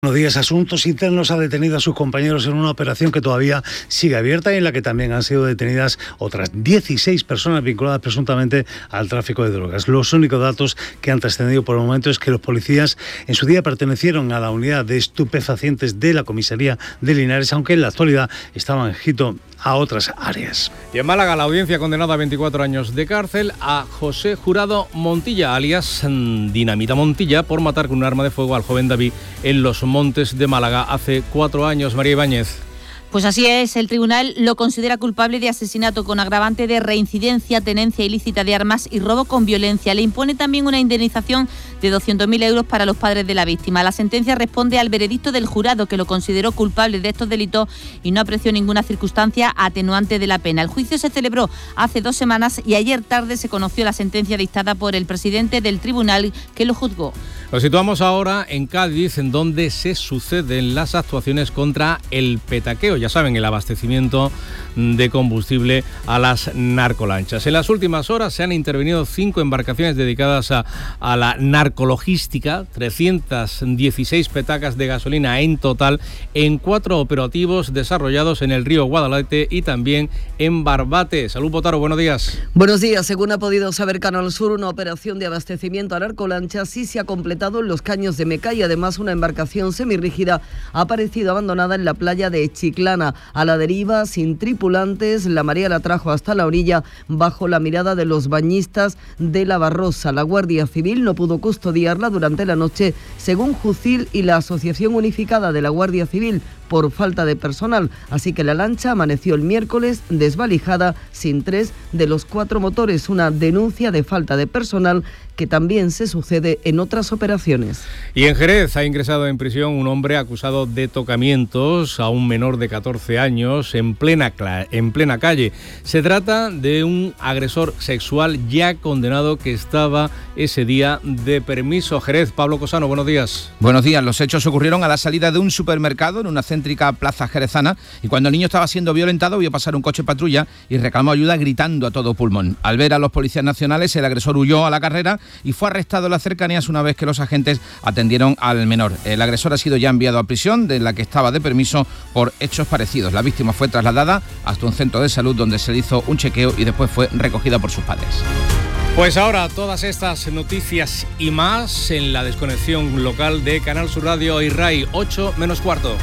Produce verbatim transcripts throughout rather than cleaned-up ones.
Buenos días. Asuntos Internos ha detenido a sus compañeros en una operación que todavía sigue abierta y en la que también han sido detenidas otras dieciséis personas vinculadas presuntamente al tráfico de drogas. Los únicos datos que han trascendido por el momento es que los policías en su día pertenecieron a la unidad de estupefacientes de la comisaría de Linares, aunque en la actualidad estaban adscritos a otras áreas. Y en Málaga, la audiencia ha condenado a veinticuatro años de cárcel a José Jurado Montilla, alias Dinamita Montilla, por matar con un arma de fuego al joven David en Los Montes de Málaga hace cuatro años. María Ibáñez. Pues así es, el tribunal lo considera culpable de asesinato con agravante de reincidencia, tenencia ilícita de armas y robo con violencia. Le impone también una indemnización de doscientos mil euros para los padres de la víctima. La sentencia responde al veredicto del jurado, que lo consideró culpable de estos delitos y no apreció ninguna circunstancia atenuante de la pena. El juicio se celebró hace dos semanas y ayer tarde se conoció la sentencia dictada por el presidente del tribunal que lo juzgó. Nos situamos ahora en Cádiz, en donde se suceden las actuaciones contra el petaqueo. Ya saben, el abastecimiento de combustible a las narcolanchas. En las últimas horas se han intervenido cinco embarcaciones dedicadas a, a la narcologística, trescientas dieciséis petacas de gasolina en total, en cuatro operativos desarrollados en el río Guadalete y también en Barbate. Salud, Botaro, buenos días. Buenos días. Según ha podido saber Canal Sur, una operación de abastecimiento a narcolanchas sí se ha completado en los caños de Meca y además una embarcación semirrígida ha aparecido abandonada en la playa de Chiclana, a la deriva, sin tripulantes. La marea la trajo hasta la orilla bajo la mirada de los bañistas de la Barrosa. La Guardia Civil no pudo custodiarla durante la noche, según Jucil y la Asociación Unificada de la Guardia Civil, por falta de personal, así que la lancha amaneció el miércoles desvalijada sin tres de los cuatro motores, una denuncia de falta de personal que también se sucede en otras operaciones. Y en Jerez ha ingresado en prisión un hombre acusado de tocamientos a un menor de catorce años en plena, en plena calle. Se trata de un agresor sexual ya condenado que estaba ese día de permiso. Jerez, Pablo Cosano, buenos días. Buenos días. Los hechos ocurrieron a la salida de un supermercado en una céntrica plaza jerezana y cuando el niño estaba siendo violentado vio pasar un coche patrulla y reclamó ayuda gritando a todo pulmón. Al ver a los policías nacionales, el agresor huyó a la carrera y fue arrestado en las cercanías una vez que los agentes atendieron al menor. El agresor ha sido ya enviado a prisión, de la que estaba de permiso, por hechos parecidos. La víctima fue trasladada hasta un centro de salud donde se le hizo un chequeo y después fue recogida por sus padres. Pues ahora todas estas noticias y más en la desconexión local de Canal Sur Radio y RAI, ocho menos cuarto.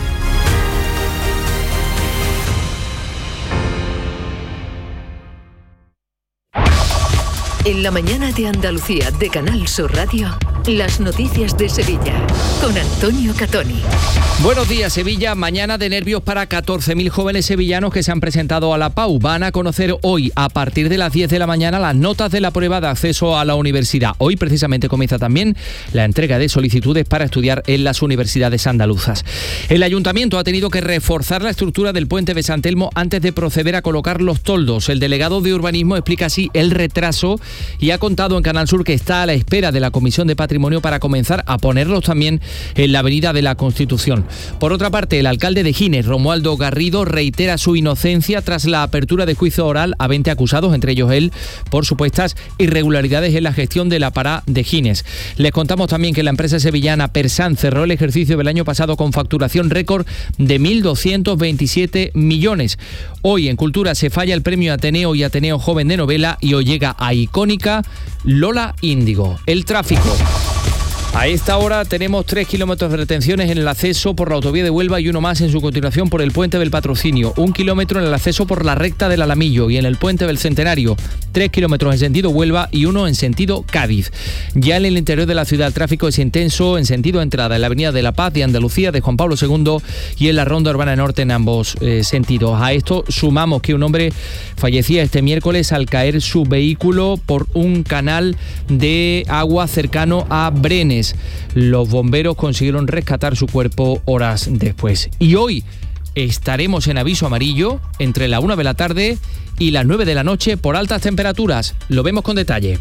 En la mañana de Andalucía de Canal Sur Radio, las noticias de Sevilla, con Antonio Catoni. Buenos días, Sevilla. Mañana de nervios para catorce mil jóvenes sevillanos que se han presentado a la PAU. Van a conocer hoy, a partir de las diez de la mañana, las notas de la prueba de acceso a la universidad. Hoy, precisamente, comienza también la entrega de solicitudes para estudiar en las universidades andaluzas. El Ayuntamiento ha tenido que reforzar la estructura del puente de San Telmo antes de proceder a colocar los toldos. El delegado de Urbanismo explica así el retraso y ha contado en Canal Sur que está a la espera de la Comisión de Patrimonio para comenzar a ponerlos también en la Avenida de la Constitución. Por otra parte, el alcalde de Gines, Romualdo Garrido, reitera su inocencia tras la apertura de juicio oral a veinte acusados, entre ellos él, por supuestas irregularidades en la gestión de la pará de Gines. Les contamos también que la empresa sevillana Persan cerró el ejercicio del año pasado con facturación récord de mil doscientos veintisiete millones. Hoy en Cultura se falla el premio Ateneo y Ateneo Joven de Novela y hoy llega a icónica Lola Índigo. El tráfico. A esta hora tenemos tres kilómetros de retenciones en el acceso por la autovía de Huelva y uno más en su continuación por el puente del Patrocinio. Un kilómetro en el acceso por la recta del Alamillo y en el puente del Centenario. Tres kilómetros en sentido Huelva y uno en sentido Cádiz. Ya en el interior de la ciudad el tráfico es intenso en sentido entrada en la avenida de La Paz de Andalucía de Juan Pablo segundo y en la ronda urbana norte en ambos eh, sentidos. A esto sumamos que un hombre fallecía este miércoles al caer su vehículo por un canal de agua cercano a Brenes. Los bomberos consiguieron rescatar su cuerpo horas después. Y hoy estaremos en aviso amarillo entre la una de la tarde y las nueve de la noche por altas temperaturas. Lo vemos con detalle.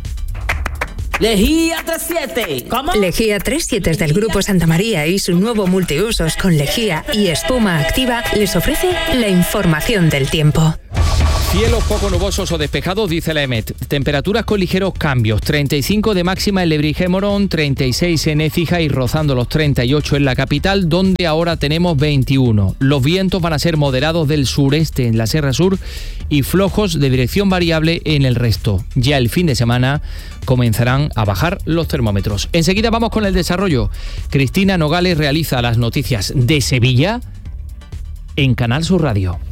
Lejía treinta y siete. ¿Cómo? Lejía treinta y siete del Grupo Santa María y su nuevo multiusos con lejía y espuma activa les ofrece la información del tiempo. Cielos poco nubosos o despejados, dice la EMET. Temperaturas con ligeros cambios. treinta y cinco de máxima en Lebrija y Morón, treinta y seis en Écija y rozando los treinta y ocho en la capital, donde ahora tenemos veintiuno. Los vientos van a ser moderados del sureste en la Sierra Sur y flojos de dirección variable en el resto. Ya el fin de semana comenzarán a bajar los termómetros. Enseguida vamos con el desarrollo. Cristina Nogales realiza las noticias de Sevilla en Canal Sur Radio.